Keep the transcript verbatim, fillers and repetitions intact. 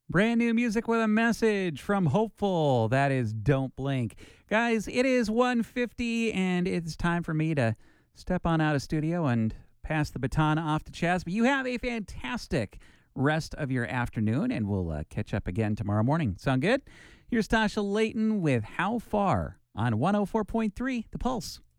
Brand new music with a message from Hopeful. That is Don't Blink. Guys, it is one fifty, and it's time for me to step on out of studio and pass the baton off to Chaz. But you have a fantastic rest of your afternoon, and we'll uh, catch up again tomorrow morning. Sound good? Here's Tasha Layton with How Far on one oh four point three The Pulse.